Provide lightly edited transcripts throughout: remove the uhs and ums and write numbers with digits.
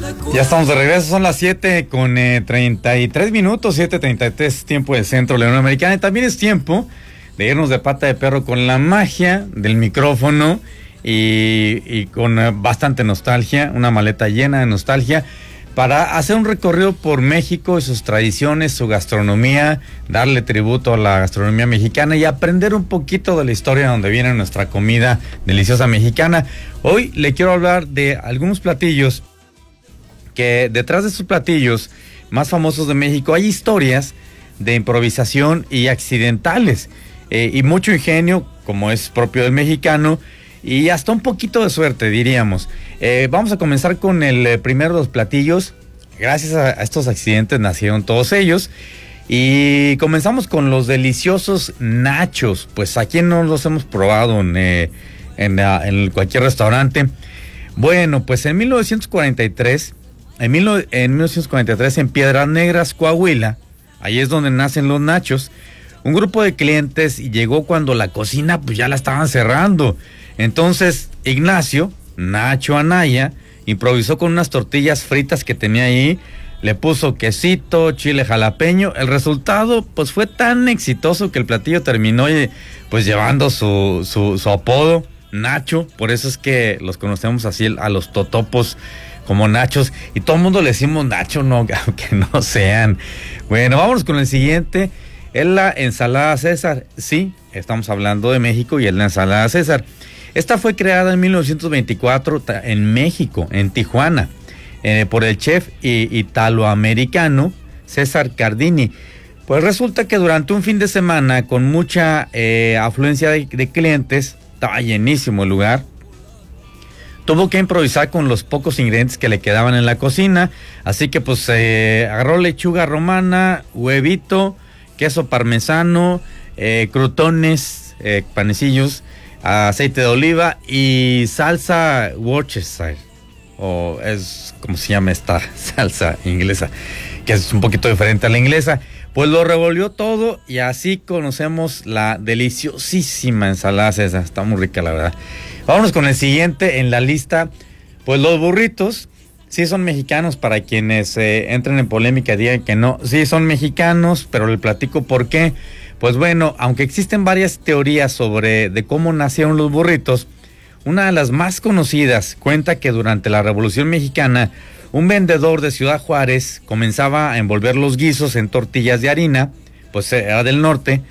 Ya estamos de regreso, son las 7 con 33 minutos, 7:33, tiempo del centro de la Unión Americana. Y también es tiempo de irnos de pata de perro con la magia del micrófono y con bastante nostalgia, una maleta llena de nostalgia, para hacer un recorrido por México y sus tradiciones, su gastronomía, darle tributo a la gastronomía mexicana y aprender un poquito de la historia de donde viene nuestra comida deliciosa mexicana. Hoy le quiero hablar de algunos platillos que detrás de sus platillos más famosos de México hay historias de improvisación y accidentales, y mucho ingenio, como es propio del mexicano, y hasta un poquito de suerte, diríamos. Vamos a comenzar con el primero de los platillos. Gracias a estos accidentes nacieron todos ellos. Y comenzamos con los deliciosos nachos. Pues aquí no los hemos probado en cualquier restaurante. Bueno, pues en 1943, en 1943 en Piedras Negras, Coahuila, ahí es donde nacen los nachos. Un grupo de clientes llegó cuando la cocina pues ya la estaban cerrando. Entonces Ignacio Nacho Anaya improvisó con unas tortillas fritas que tenía ahí, le puso quesito, chile jalapeño. El resultado pues fue tan exitoso que el platillo terminó pues llevando su apodo, Nacho. Por eso es que los conocemos así a los totopos como nachos, y todo el mundo le decimos Nacho, no, que no sean. Bueno, vámonos con el siguiente. Es la ensalada César. Sí, estamos hablando de México y es la ensalada César. Esta fue creada en 1924 en México, en Tijuana, por el chef italoamericano César Cardini. Pues resulta que durante un fin de semana con mucha afluencia de clientes, estaba llenísimo el lugar, tuvo que improvisar con los pocos ingredientes que le quedaban en la cocina. Así que pues agarró lechuga romana, huevito, queso parmesano, crutones, panecillos, aceite de oliva y salsa Worcestershire, o es como se llama esta salsa inglesa, que es un poquito diferente a la inglesa. Pues lo revolvió todo y así conocemos la deliciosísima ensalada César. Está muy rica, la verdad. Vámonos con el siguiente en la lista. Pues los burritos sí son mexicanos. Para quienes entren en polémica, digan que no, sí son mexicanos, pero le platico por qué. Pues bueno, aunque existen varias teorías de cómo nacieron los burritos, una de las más conocidas cuenta que durante la Revolución Mexicana, un vendedor de Ciudad Juárez comenzaba a envolver los guisos en tortillas de harina, pues era del norte,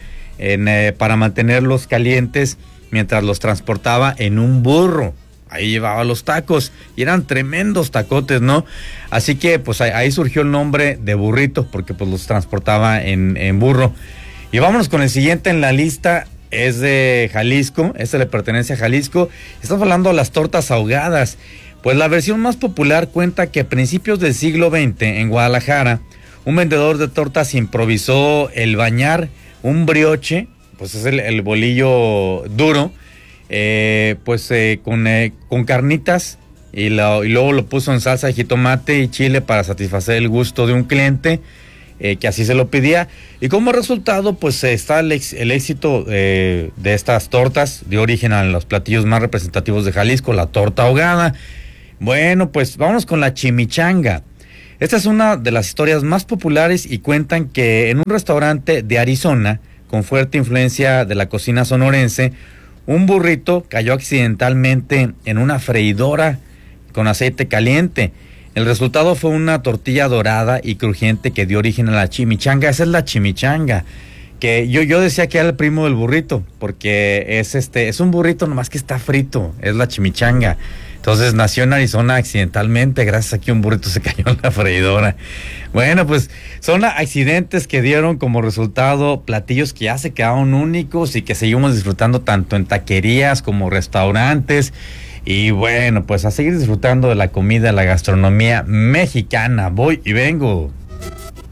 para mantenerlos calientes mientras los transportaba en un burro. Ahí llevaba los tacos y eran tremendos tacotes, ¿no? Así que pues ahí surgió el nombre de burrito, porque pues los transportaba en burro. Y vámonos con el siguiente en la lista. Es de Jalisco, le pertenece a Jalisco. Estamos hablando de las tortas ahogadas. Pues la versión más popular cuenta que a principios del siglo XX, en Guadalajara, un vendedor de tortas improvisó el bañar un brioche, pues es el bolillo duro, con carnitas, y luego lo puso en salsa de jitomate y chile para satisfacer el gusto de un cliente, que así se lo pedía. Y como resultado pues está el éxito de estas tortas, de origen a los platillos más representativos de Jalisco, la torta ahogada. Bueno, pues vámonos con la chimichanga. Esta es una de las historias más populares y cuentan que en un restaurante de Arizona, con fuerte influencia de la cocina sonorense, un burrito cayó accidentalmente en una freidora con aceite caliente. El resultado fue una tortilla dorada y crujiente que dio origen a la chimichanga. Esa es la chimichanga, que yo decía que era el primo del burrito, porque es un burrito nomás que está frito, es la chimichanga. Entonces nació en Arizona accidentalmente, gracias a que un burrito se cayó en la freidora. Bueno, pues son accidentes que dieron como resultado platillos que ya se quedaron únicos y que seguimos disfrutando tanto en taquerías como restaurantes. Y bueno, pues a seguir disfrutando de la comida, la gastronomía mexicana. Voy y vengo.